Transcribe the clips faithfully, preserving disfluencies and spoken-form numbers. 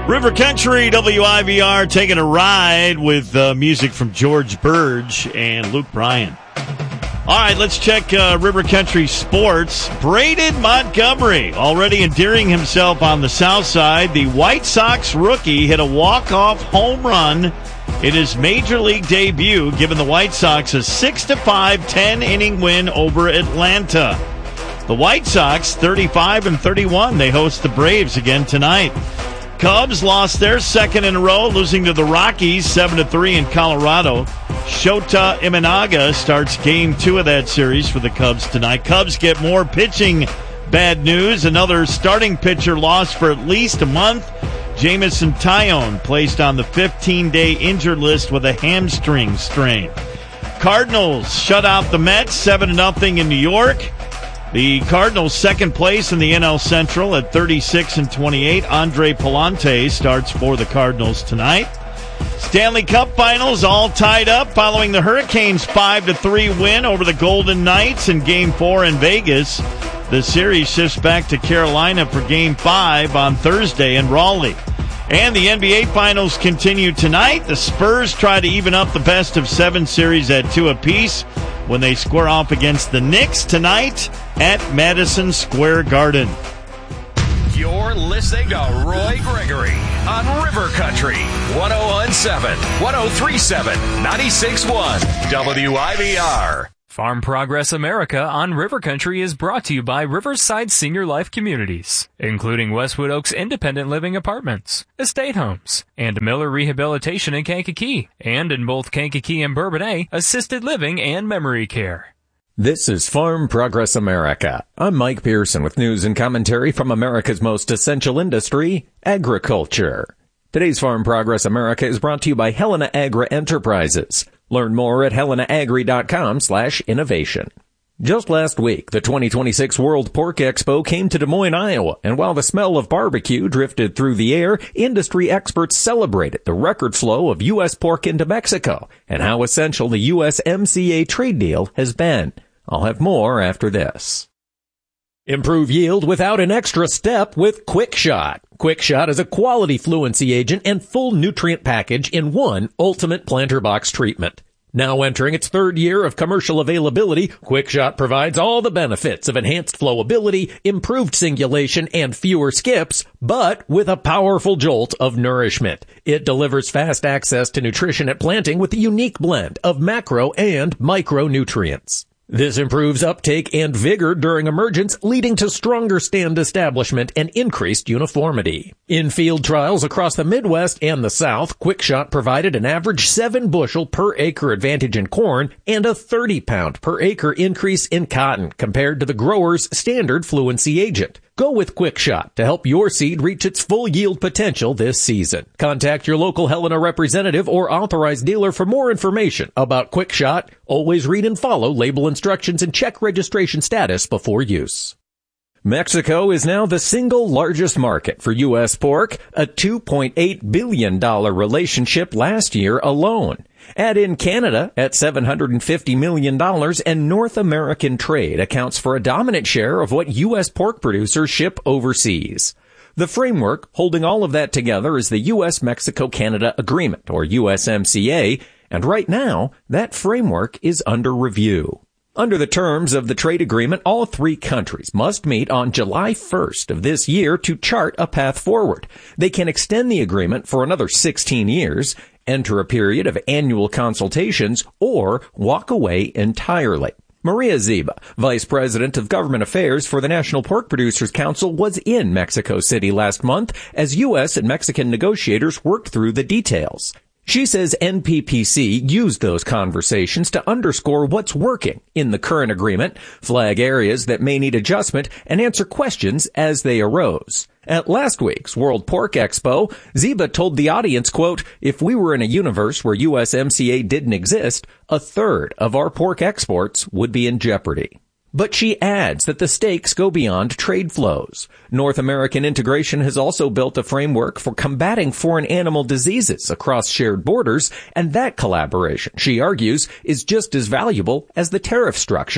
River Country, W I V R, taking a ride with uh, music from George Burge and Luke Bryan. All right, let's check uh, River Country sports. Braden Montgomery already endearing himself on the south side. The White Sox rookie hit a walk-off home run in his major league debut, giving the White Sox a six to five ten-inning win over Atlanta. The White Sox, thirty-five and thirty-one. They host the Braves again tonight. Cubs lost their second in a row, losing to the Rockies seven to three in Colorado. Shota Imanaga starts game two of that series for the Cubs tonight. Cubs get more pitching bad news. Another starting pitcher lost for at least a month. Jameson Taillon placed on the fifteen-day injured list with a hamstring strain. Cardinals shut out the Mets seven to nothing in New York. The Cardinals second place in the N L Central at thirty-six and twenty-eight. Andre Pallante starts for the Cardinals tonight. Stanley Cup Finals all tied up following the Hurricanes five to three win over the Golden Knights in Game four in Vegas. The series shifts back to Carolina for Game five on Thursday in Raleigh. And the N B A Finals continue tonight. The Spurs try to even up the best of seven series at two apiece when they square off against the Knicks tonight at Madison Square Garden. You're listening to Roy Gregory on River Country, one oh one point seven, one oh three point seven, ninety-six point one, W I V R. Farm Progress America on River Country is brought to you by Riverside Senior Life Communities, including Westwood Oaks Independent Living Apartments, Estate Homes, and Miller Rehabilitation in Kankakee, and in both Kankakee and Bourbonnais, Assisted Living and Memory Care. This is Farm Progress America. I'm Mike Pearson with news and commentary from America's most essential industry, agriculture. Today's Farm Progress America is brought to you by Helena Agri Enterprises. Learn more at helena agri dot com slash innovation. Just last week, the twenty twenty-six World Pork Expo came to Des Moines, Iowa, and while the smell of barbecue drifted through the air, industry experts celebrated the record flow of U S pork into Mexico and how essential the U S M C A trade deal has been. I'll have more after this. Improve yield without an extra step with QuickShot. QuickShot is a quality fluency agent and full nutrient package in one ultimate planter box treatment. Now entering its third year of commercial availability, QuickShot provides all the benefits of enhanced flowability, improved singulation, and fewer skips, but with a powerful jolt of nourishment. It delivers fast access to nutrition at planting with a unique blend of macro and micronutrients. This improves uptake and vigor during emergence, leading to stronger stand establishment and increased uniformity. In field trials across the Midwest and the South, QuickShot provided an average seven bushel per acre advantage in corn and a thirty pound per acre increase in cotton compared to the grower's standard fluency agent. Go with QuickShot to help your seed reach its full yield potential this season. Contact your local Helena representative or authorized dealer for more information about QuickShot. Always read and follow label instructions and check registration status before use. Mexico is now the single largest market for U S pork, a two point eight billion dollars relationship last year alone. Add in Canada at seven hundred fifty million dollars, and North American trade accounts for a dominant share of what U S pork producers ship overseas. The framework holding all of that together is the U S Mexico-Canada Agreement, or U S M C A, and right now, that framework is under review. Under the terms of the trade agreement, all three countries must meet on July first of this year to chart a path forward. They can extend the agreement for another sixteen years, enter a period of annual consultations, or walk away entirely. Maria Ziba, Vice President of Government Affairs for the National Pork Producers Council, was in Mexico City last month as U S and Mexican negotiators worked through the details. She says N P P C used those conversations to underscore what's working in the current agreement, flag areas that may need adjustment, and answer questions as they arose. At last week's World Pork Expo, Ziba told the audience, quote, "If we were in a universe where U S M C A didn't exist, a third of our pork exports would be in jeopardy." But she adds that the stakes go beyond trade flows. North American integration has also built a framework for combating foreign animal diseases across shared borders, and that collaboration, she argues, is just as valuable as the tariff structure.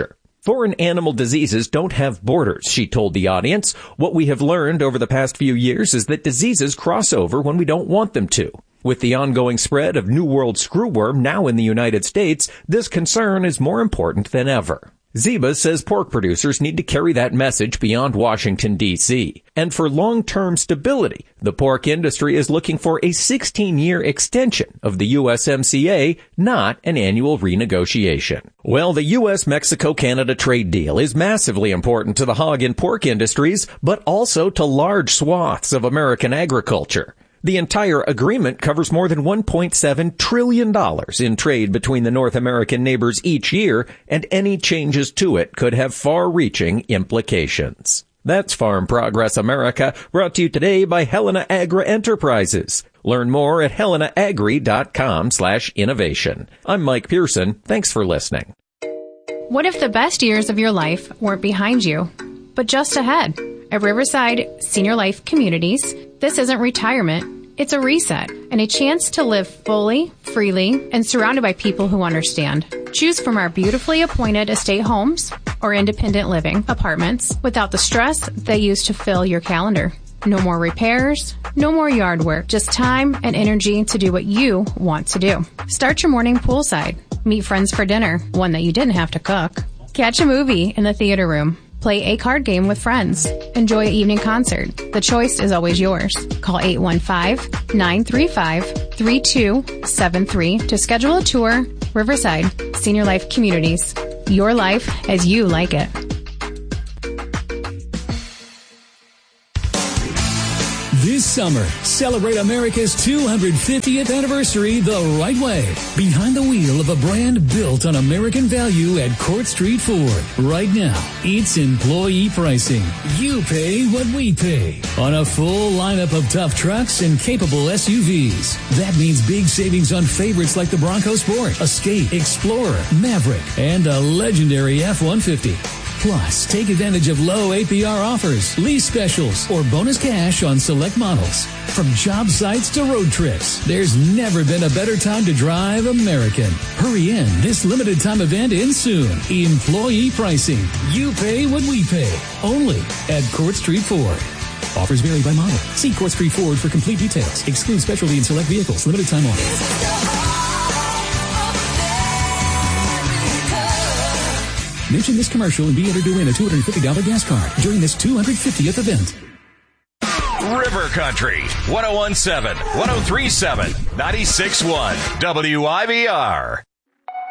Foreign animal diseases don't have borders, she told the audience. What we have learned over the past few years is that diseases cross over when we don't want them to. With the ongoing spread of New World screwworm now in the United States, this concern is more important than ever. Zeba says pork producers need to carry that message beyond Washington, D C And for long-term stability, the pork industry is looking for a sixteen-year extension of the U S M C A, not an annual renegotiation. Well, the U S Mexico Canada trade deal is massively important to the hog and pork industries, but also to large swaths of American agriculture. The entire agreement covers more than one point seven trillion dollars in trade between the North American neighbors each year, and any changes to it could have far-reaching implications. That's Farm Progress America, brought to you today by Helena Agri Enterprises. Learn more at helena agri dot com slash innovation. I'm Mike Pearson. Thanks for listening. What if the best years of your life weren't behind you, but just ahead? At Riverside Senior Life Communities, this isn't retirement, it's a reset and a chance to live fully, freely, and surrounded by people who understand. Choose from our beautifully appointed estate homes or independent living apartments without the stress that used to fill your calendar. No more repairs, no more yard work, just time and energy to do what you want to do. Start your morning poolside, meet friends for dinner, one that you didn't have to cook. Catch a movie in the theater room. Play a card game with friends. Enjoy an evening concert. The choice is always yours. Call eight one five, nine three five, three two seven three to schedule a tour. Riverside Senior Life Communities. Your life as you like it. This summer, celebrate America's two hundred fiftieth anniversary the right way. Behind the wheel of a brand built on American value at Court Street Ford. Right now, it's employee pricing. You pay what we pay. On a full lineup of tough trucks and capable S U Vs. That means big savings on favorites like the Bronco Sport, Escape, Explorer, Maverick, and a legendary F one fifty. Plus, take advantage of low A P R offers, lease specials, or bonus cash on select models. From job sites to road trips, there's never been a better time to drive American. Hurry in. This limited time event ends soon. Employee pricing. You pay what we pay. Only at Court Street Ford. Offers vary by model. See Court Street Ford for complete details. Exclude specialty and select vehicles. Limited time offer. Mention this commercial and be entered to win a two hundred fifty dollars gas card during this two hundred fiftieth event. River Country, one oh one point seven, one oh three point seven, ninety-six point one, W I V R.